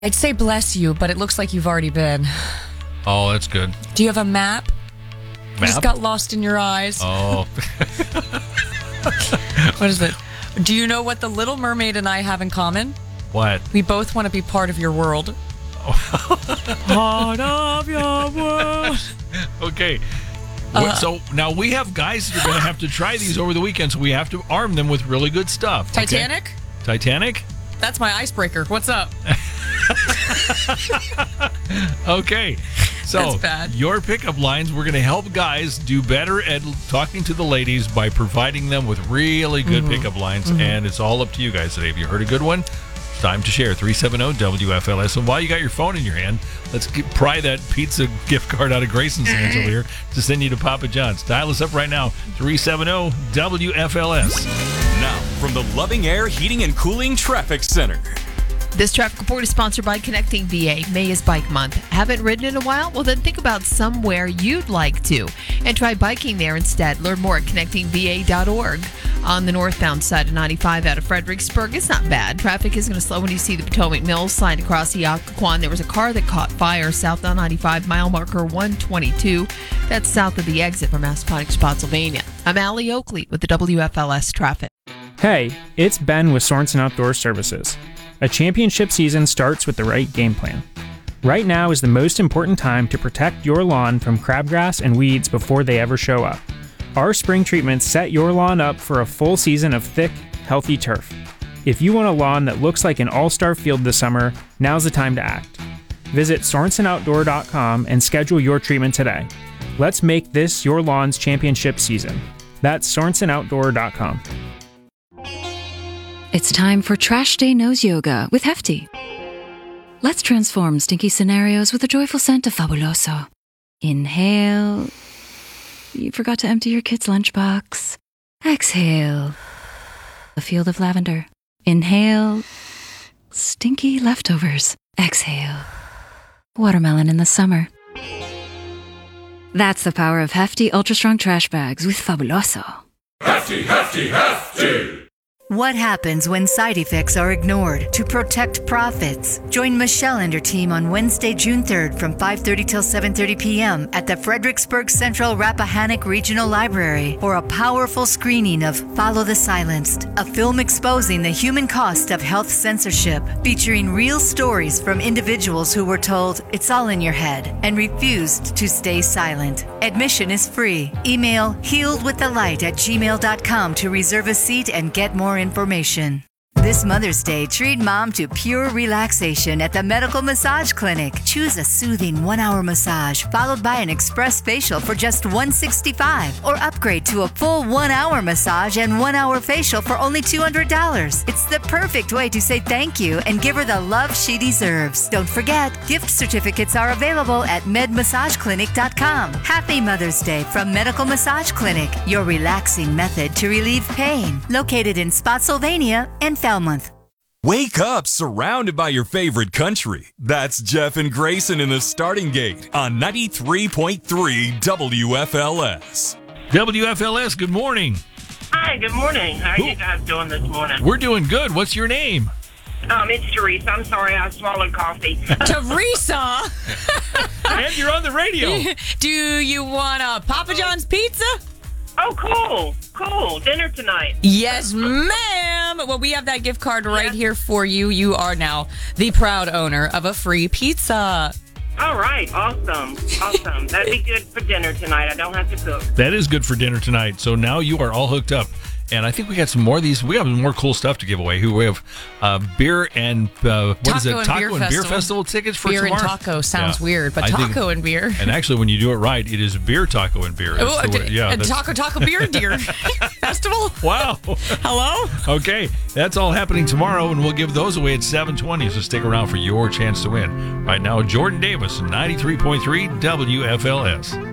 I'd say bless you, but it looks like you've already been. Oh, that's good. Do you have a map? Map? Just got lost in your eyes. Oh. What is it? Do you know what the Little Mermaid and I have in common? What? We both want to be part of your world. Part of your world. Okay. So now we have guys that are going to have to try these over the weekend, so we have to arm them with really good stuff. Titanic? Okay? Titanic? That's my icebreaker. What's up? Okay. So That's bad. Your pickup lines, we're going to help guys do better at talking to the ladies by providing them with really good pickup lines, and it's all up to you guys today. Have you heard a good one? It's time to share. 370-WFLS. And while you got your phone in your hand, let's pry that pizza gift card out of Grayson's hands over here to send you to Papa John's. Dial us up right now, 370-WFLS. Now, from the Loving Air Heating and Cooling Traffic Center. This traffic report is sponsored by Connecting VA. May is Bike Month. Haven't ridden in a while? Well, then think about somewhere you'd like to and try biking there instead. Learn more at connectingva.org. On the northbound side of 95 out of Fredericksburg, it's not bad. Traffic is going to slow when you see the Potomac Mills slide across the Occoquan. There was a car that caught fire south on 95, mile marker 122. That's south of the exit from Massaponax, Spotsylvania. I'm Allie Oakley with the WFLS traffic. Hey, it's Ben with Sorensen Outdoor Services. A championship season starts with the right game plan. Right now is the most important time to protect your lawn from crabgrass and weeds before they ever show up. Our spring treatments set your lawn up for a full season of thick, healthy turf. If you want a lawn that looks like an all-star field this summer, now's the time to act. Visit SorensenOutdoor.com and schedule your treatment today. Let's make this your lawn's championship season. That's SorensenOutdoor.com. It's time for Trash Day Nose Yoga with Hefty. Let's transform stinky scenarios with a joyful scent of Fabuloso. Inhale. You forgot to empty your kid's lunchbox. Exhale. A field of lavender. Inhale. Stinky leftovers. Exhale. Watermelon in the summer. That's the power of Hefty Ultra Strong Trash Bags with Fabuloso. Hefty, hefty, hefty! What happens when side effects are ignored to protect profits? Join Michelle and her team on Wednesday, June 3rd from 5:30 till 7:30 p.m. at the Fredericksburg Central Rappahannock Regional Library for a powerful screening of Follow the Silenced, a film exposing the human cost of health censorship, featuring real stories from individuals who were told it's all in your head and refused to stay silent. Admission is free. Email healedwiththelight@gmail.com to reserve a seat and get more information. This Mother's Day, treat mom to pure relaxation at the Medical Massage Clinic. Choose a soothing 1-hour massage followed by an express facial for just $165, or upgrade to a full 1-hour massage and 1-hour facial for only $200. It's the perfect way to say thank you and give her the love she deserves. Don't forget, gift certificates are available at medmassageclinic.com. Happy Mother's Day from Medical Massage Clinic, your relaxing method to relieve pain. Located in Spotsylvania and Falmouth. Wake up surrounded by your favorite country. That's Jeff and Grayson in the starting gate on 93.3 WFLS. WFLS, good morning. Hi, good morning. How are you guys doing this morning? We're doing good. What's your name? It's Teresa. I'm sorry, I swallowed coffee. Teresa! And you're on the radio. Do you want a Papa John's pizza? Oh, cool. Cool. Dinner tonight. Yes, ma'am. Well, we have that gift card right here for you. You are now the proud owner of a free pizza. All right. Awesome. Awesome. That'd be good for dinner tonight. I don't have to cook. That is good for dinner tonight. So now you are all hooked up. And I think we got some more of these. We have more cool stuff to give away. We have beer and Taco and Beer Festival tickets for beer tomorrow. Beer and taco sounds weird, but taco and beer. And actually, when you do it right, it is beer, taco, and beer. Taco beer deer festival. Wow. Hello. Okay, that's all happening tomorrow, and we'll give those away at 7:20. So stick around for your chance to win. Right now, Jordan Davis, 93.3 WFLS.